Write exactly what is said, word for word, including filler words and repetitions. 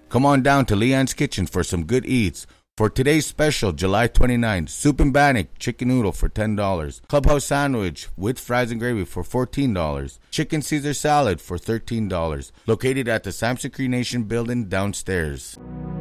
Come on down to Leon's Kitchen for some good eats. For today's special, July twenty-ninth, soup and bannock chicken noodle for ten dollars. Clubhouse sandwich with fries and gravy for fourteen dollars. Chicken Caesar salad for thirteen dollars. Located at the Samson Cree Nation building downstairs.